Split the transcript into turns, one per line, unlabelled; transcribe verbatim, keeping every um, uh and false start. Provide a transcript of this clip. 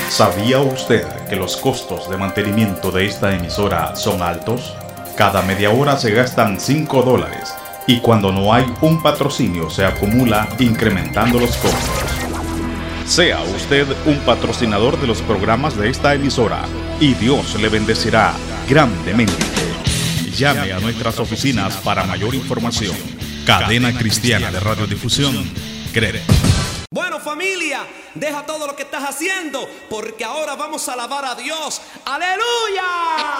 ¿Sabía usted que los costos de mantenimiento de esta emisora son altos? Cada media hora se gastan cinco dólares y cuando no hay un patrocinio se acumula incrementando los costos. Sea usted un patrocinador de los programas de esta emisora y Dios le bendecirá grandemente. Llame a nuestras oficinas para mayor información. Cadena Cristiana de Radiodifusión, C R E R.
Bueno, familia, deja todo lo que estás haciendo porque ahora vamos a alabar a Dios. ¡Aleluya!